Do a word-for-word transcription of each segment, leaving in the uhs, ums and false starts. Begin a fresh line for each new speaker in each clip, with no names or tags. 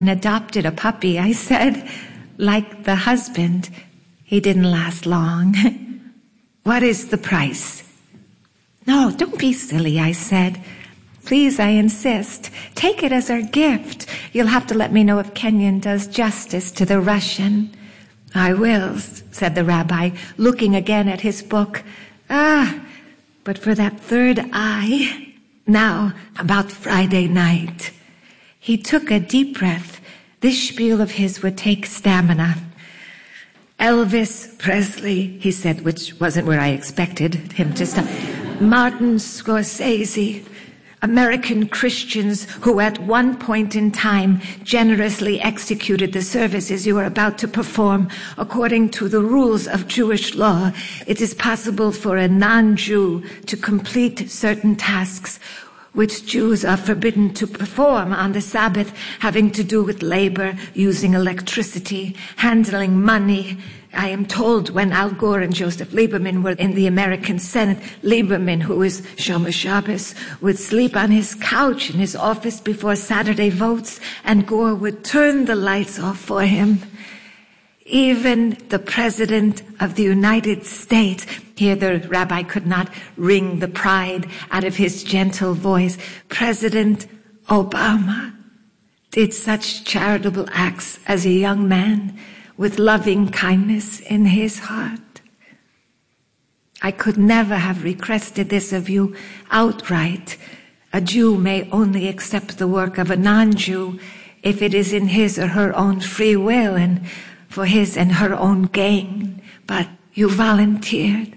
and adopted a puppy, I said. Like the husband, he didn't last long. What is the price? No, don't be silly, I said. Please, I insist. Take it as our gift. You'll have to let me know if Kenyon does justice to the Russian. I will, said the rabbi, looking again at his book. Ah, but for that third eye. Now, about Friday night. He took a deep breath. This spiel of his would take stamina. Elvis Presley, he said, which wasn't where I expected him to stop. Martin Scorsese, American Christians who at one point in time generously executed the services you are about to perform according to the rules of Jewish law. It is possible for a non-Jew to complete certain tasks which Jews are forbidden to perform on the Sabbath, having to do with labor, using electricity, handling money. I am told when Al Gore and Joseph Lieberman were in the American Senate, Lieberman, who is Shomer Shabbos, would sleep on his couch in his office before Saturday votes, and Gore would turn the lights off for him. Even the President of the United States, here the rabbi could not wring the pride out of his gentle voice, President Obama did such charitable acts as a young man with loving kindness in his heart. I could never have requested this of you outright. A Jew may only accept the work of a non-Jew if it is in his or her own free will and for his and her own gain. But you volunteered.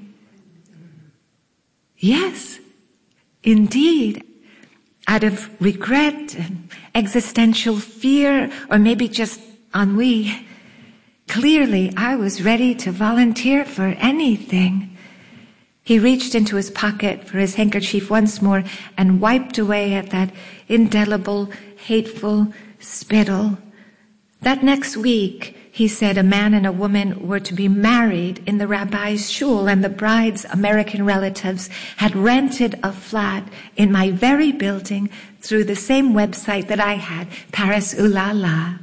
Yes, indeed. Out of regret and existential fear, or maybe just ennui. Clearly, I was ready to volunteer for anything. He reached into his pocket for his handkerchief once more and wiped away at that indelible, hateful spittle. That next week, he said a man and a woman were to be married in the rabbi's shul, and the bride's American relatives had rented a flat in my very building through the same website that I had, Paris Ooh La La.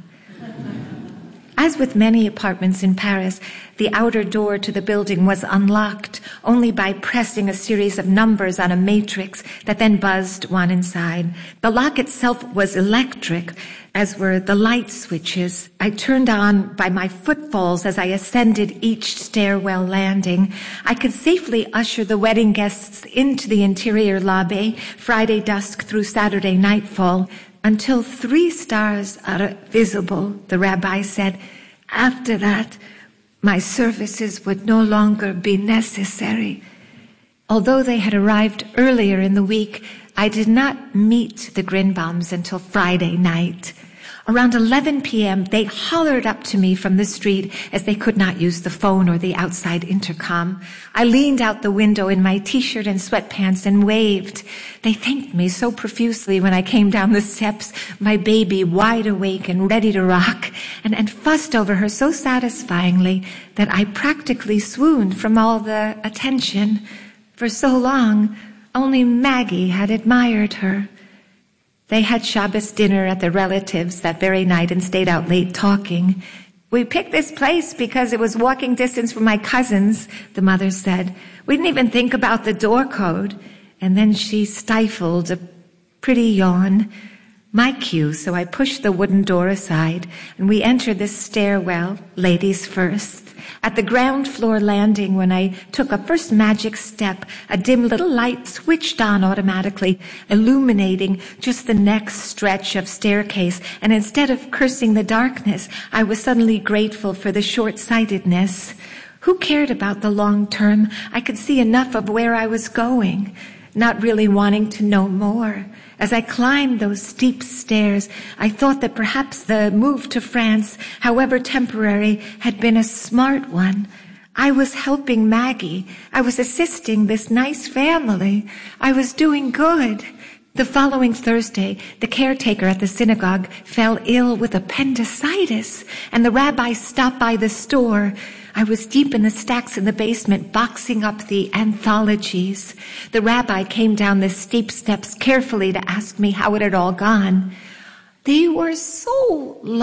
As with many apartments in Paris, the outer door to the building was unlocked only by pressing a series of numbers on a matrix that then buzzed one inside. The lock itself was electric, as were the light switches. I turned on by my footfalls as I ascended each stairwell landing. I could safely usher the wedding guests into the interior lobby, Friday dusk through Saturday nightfall, until three stars are visible, the rabbi said. After that, my services would no longer be necessary. Although they had arrived earlier in the week, I did not meet the Grinbaums until Friday night. Around eleven p.m., they hollered up to me from the street as they could not use the phone or the outside intercom. I leaned out the window in my t-shirt and sweatpants and waved. They thanked me so profusely when I came down the steps, my baby wide awake and ready to rock, and, and fussed over her so satisfyingly that I practically swooned from all the attention. For so long, only Maggie had admired her. They had Shabbos dinner at the relatives that very night and stayed out late talking. We picked this place because it was walking distance from my cousins, the mother said. We didn't even think about the door code. And then she stifled a pretty yawn. My cue, so I pushed the wooden door aside, and we entered this stairwell, ladies first. At the ground floor landing, when I took a first magic step, a dim little light switched on automatically, illuminating just the next stretch of staircase. And instead of cursing the darkness, I was suddenly grateful for the short-sightedness. Who cared about the long term? I could see enough of where I was going, not really wanting to know more. As I climbed those steep stairs, I thought that perhaps the move to France, however temporary, had been a smart one. I was helping Maggie. I was assisting this nice family. I was doing good. The following Thursday, the caretaker at the synagogue fell ill with appendicitis, and the rabbi stopped by the store. I was deep in the stacks in the basement, boxing up the anthologies. The rabbi came down the steep steps carefully to ask me how it had all gone. They were so